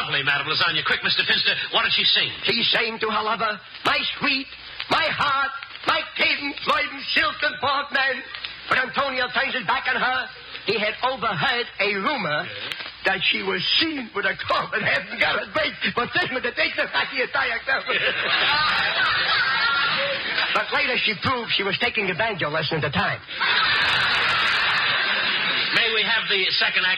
lovely, Madame Lasagna. Quick, Mr. Finster, what did she sing? She sang to her lover, my sweet, my heart, my cadence, Floyd, silk and portman. But Antonio turns his back on her. He had overheard a rumor that she was seen with a comb and hadn't got a break. But this was the take the tacky attire. But later she proved she was taking a banjo lesson at the time. May we have the second act?